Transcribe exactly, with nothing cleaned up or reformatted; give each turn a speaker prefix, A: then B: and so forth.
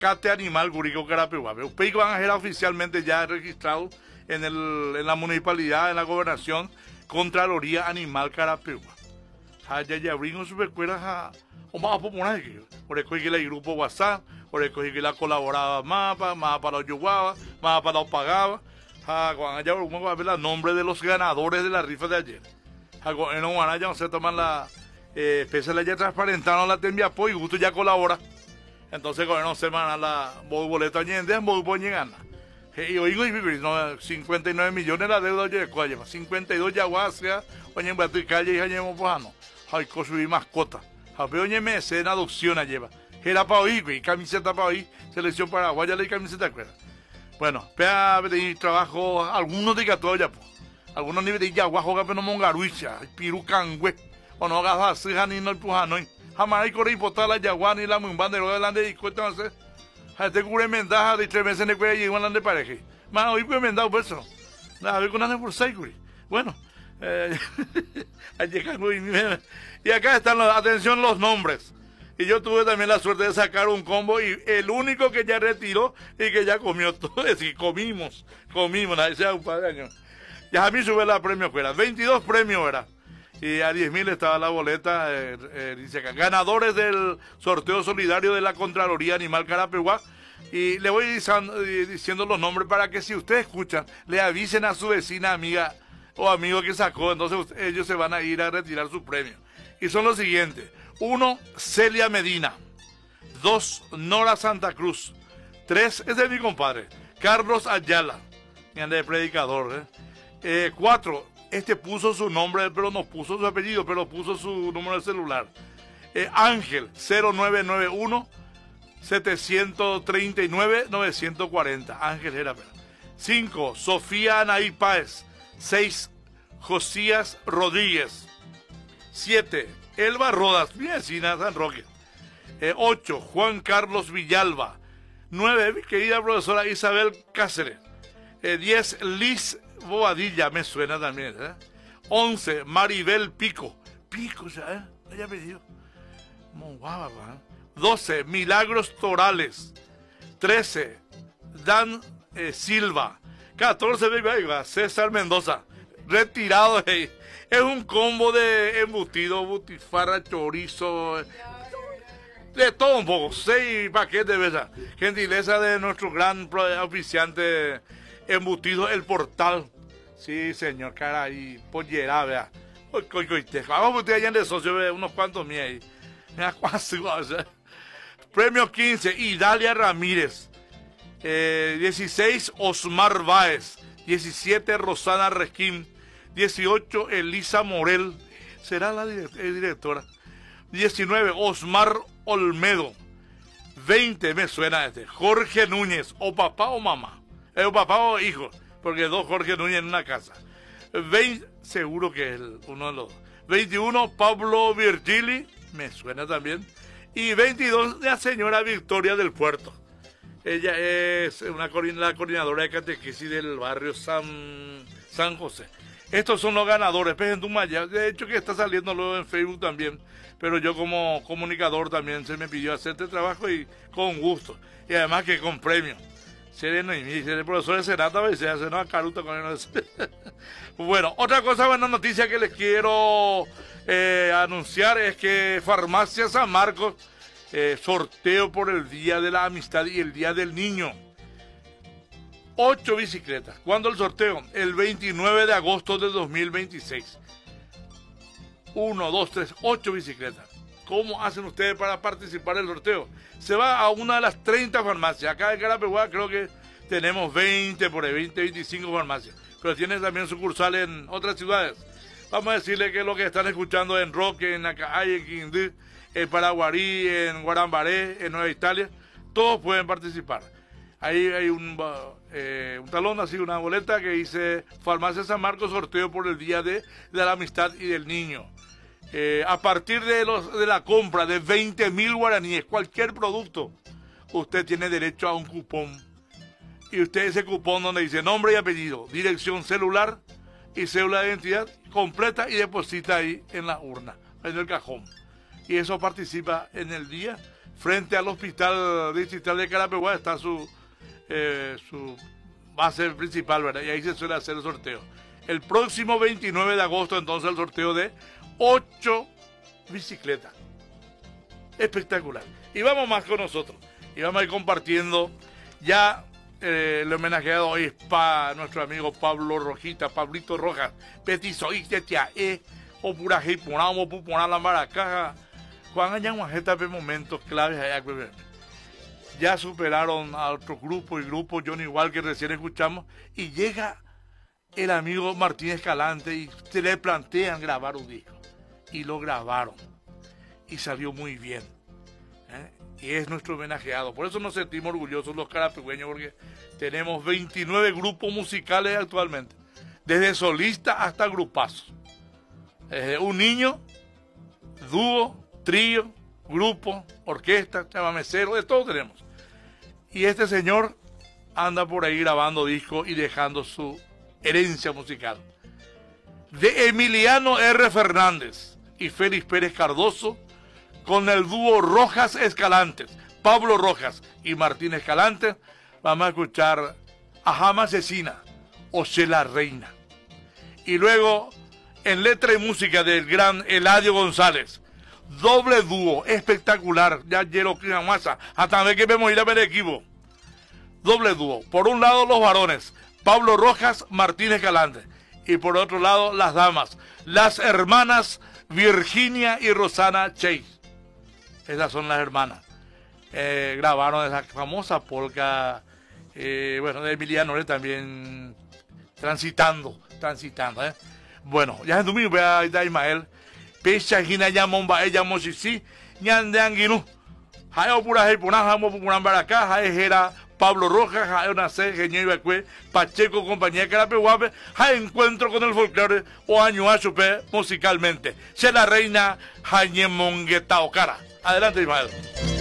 A: Cate Animal Gurico Carapeguá. Ustedes van a ser oficialmente ya registrados en, el, en la municipalidad, en la gobernación, Contraloría Animal Carapeguá. Ya ya abrimos su recuerda o más popular que por eso que el grupo WhatsApp, por eso que la colaboraba mapa, más para los yuguaba, más para los pagaba. Cuando allá vamos a ver los nombres de los ganadores de la rifa de ayer. En un ya no se toman la eh, pese a la ya transparentaron la tembia y justo ya colabora. Entonces con no semana la boleto añende, muy buen gana. Y hoy cincuenta y nueve millones la deuda de Cuayema, cincuenta y dos yaguasia, oye en Bato y Calle y Jañemo Pojano. Hay construir mascota. Había oye me en adopción a lleva. Era para hoy, güey, camiseta para hoy, selección paraguaya y camiseta acuerda. Bueno, pea de trabajo, algunos de todo ya, pues. Algunos niveles de yaguajo que no mongaruicha, pirucangüe, o no hagas así, ni no empujano. Jamás hay correr por la yaguá ni la mumbanda de Holanda y cuesta más. Este cura mendaja de tres meses en el cuello y igual de pareja. Más hoy pues mendado por eso. Nada, a ver con por seis, bueno. Eh, y acá están, los, atención, los nombres. Y yo tuve también la suerte de sacar un combo y el único que ya retiró y que ya comió todo. Es decir, comimos, comimos, nadie sea un par de años. Ya a mí sube la premio fuera, veintidós premios era. Y a diez mil estaba la boleta, eh, eh, dice acá, ganadores del sorteo solidario de la Contraloría Animal Carapeguá. Y le voy diciendo, diciendo los nombres para que si ustedes escuchan, le avisen a su vecina, amiga o amigo que sacó, entonces ellos se van a ir a retirar su premio. Y son los siguientes. Uno, Celia Medina. Dos, Nora Santa Cruz. Tres, ese es mi compadre, Carlos Ayala, mi anda de predicador. ¿eh? Eh, cuatro, este puso su nombre, pero no puso su apellido, pero puso su número de celular. Eh, Ángel, cero nueve nueve uno, siete tres nueve, nueve cuatro cero. Ángel era. Cinco, Sofía Anaí Páez. Seis, Josías Rodríguez. Siete, Elba Rodas, mi vecina San Roque. Eh, ocho, Juan Carlos Villalba. Nueve, mi querida profesora Isabel Cáceres. Eh, diez, Liz Bobadilla, me suena también. ¿eh? once, Maribel Pico. Pico, ¿sabes? Ella me dijo. doce, Milagros Torales. trece, Dan eh, Silva. catorce, César Mendoza. Retirado. Eh. Es un combo de embutido, butifarra, chorizo, de todo un poco. Seis paquetes de besas. Gentileza de nuestro gran oficiante embutido, El Portal. Sí, señor, cara, y pollera, vea. Vamos usted allá en el socio, ve unos cuantos míos ahí. Mira, cuántos. Premio quince, Idalia Ramírez. Eh, dieciséis, Osmar Báez. diecisiete, Rosana Resquín. dieciocho, Elisa Morel. Será la directora. diecinueve, Osmar Olmedo. veinte, me suena este. Jorge Núñez. O papá o mamá. Eh, o papá o hijo. Porque dos Jorge Núñez en una casa. veinte, seguro que es el, uno de los dos. veintiuno, Pablo Virgili. Me suena también. Y veintidós, la señora Victoria del Puerto. Ella es una la coordinadora de catequesis del barrio San, San José. Estos son los ganadores. De hecho que está saliendo luego en Facebook también. Pero yo como comunicador también se me pidió hacer este trabajo y con gusto. Y además que con premio. Sereno y mi, el profesor de Senata y se hace una caruta con él. Bueno, otra cosa, buena noticia que les quiero eh, anunciar es que Farmacia San Marcos eh, sorteo por el Día de la Amistad y el Día del Niño. Ocho bicicletas. ¿Cuándo el sorteo? El veintinueve de agosto de dos mil veintiséis. Uno, dos, tres, ocho bicicletas. ¿Cómo hacen ustedes para participar del sorteo? Se va a una de las treinta farmacias. Acá en Carapeguá creo que tenemos veinte, por ahí, veinte, veinticinco farmacias. Pero tienen también sucursal en otras ciudades. Vamos a decirle que lo que están escuchando en Roque, en Acay, en Quindí, en Paraguarí, en Guarambaré, en Nueva Italia, todos pueden participar. Ahí hay un, eh, un talón, así, una boleta que dice Farmacia San Marcos, sorteo por el Día de, de la Amistad y del Niño. Eh, a partir de, los, de la compra de veinte mil guaraníes, cualquier producto, usted tiene derecho a un cupón. Y usted ese cupón donde dice nombre y apellido, dirección celular y cédula de identidad completa y deposita ahí en la urna, en el cajón. Y eso participa en el día frente al hospital distrital de Carapeguá está su, eh, su base principal, ¿verdad? Y ahí se suele hacer el sorteo. El próximo veintinueve de agosto, entonces, el sorteo de ocho bicicletas. Espectacular. Y vamos más con nosotros. Y vamos a ir compartiendo ya eh, el homenajeado hoy es para nuestro amigo Pablo Rojita, Pablito Rojas. Petizo y tetia e o pura hiponamo pupona la maracaja. Juan allá majeta de momentos claves allá. Ya superaron a otro grupo y grupo Johnny igual que recién escuchamos y llega el amigo Martín Escalante y se le plantean grabar un disco y lo grabaron y salió muy bien, ¿eh? Y es nuestro homenajeado. Por eso nos sentimos orgullosos los carapegüeños, porque tenemos veintinueve grupos musicales actualmente, desde solista hasta grupazos, desde un niño, dúo, trío, grupo, orquesta, chamamecero, de todo tenemos. Y este señor anda por ahí grabando discos y dejando su herencia musical. De Emiliano R. Fernández y Félix Pérez Cardoso, con el dúo Rojas Escalantes, Pablo Rojas y Martín Escalante, vamos a escuchar a Jama Asesina, o Se la Reina. Y luego, en letra y música del gran Eladio González, doble dúo espectacular, ya lleno clima masa, hasta ver que vemos ir a ver el equipo. Doble dúo, por un lado los varones, Pablo Rojas, Martín Escalante, y por otro lado las damas, las hermanas Virginia y Rosana Chase. Esas son las hermanas. Eh, grabaron esa famosa polca, eh, bueno, de Emiliano ¿eh? también transitando, transitando, ¿eh? Bueno, ya en domingo voy a ir a Ismael, pecha gina ya momba ella mosisi, ñan de anguinu, hayo pura hay puna, jamo pura baracá, hay era Pablo Rojas, hay una C, Genio Ibacue, Pacheco, compañía Carapeguape, hay encuentro con el folclore o año a chupe musicalmente. Se la reina Jaime Mongueta Ocara. Adelante, Ismael.